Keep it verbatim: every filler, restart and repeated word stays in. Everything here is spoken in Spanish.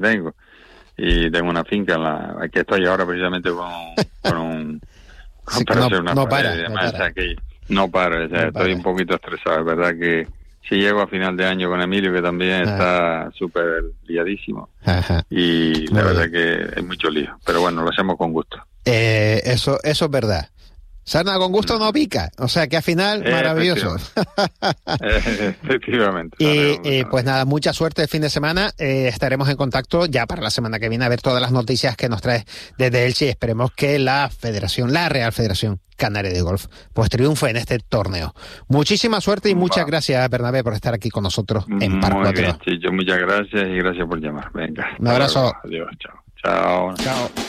tengo. Y tengo una finca en la que estoy ahora precisamente con, con un... Sí, para no, hacer una no pared para, y no demás, para. o sea que no paro, o sea, No estoy para. un poquito estresado, es verdad que si llego a final de año con Emilio, que también Ajá. está súper liadísimo, Ajá. y Muy la verdad bien. que es mucho lío, pero bueno, lo hacemos con gusto. Eh, eso, eso es verdad. Sarna con gusto no pica, o sea que al final, maravilloso. Efectivamente. Y, y pues nada, mucha suerte el fin de semana. Eh, estaremos en contacto ya para la semana que viene a ver todas las noticias que nos traes desde Elche y esperemos que la Federación, la Real Federación Canaria de Golf, pues triunfe en este torneo. Muchísima suerte y muchas Va. gracias, Bernabé, por estar aquí con nosotros en Par Muy cuatro. bien, Chicho, muchas gracias y gracias por llamar. Venga. Un abrazo. Adiós, chao. Chao. Chao.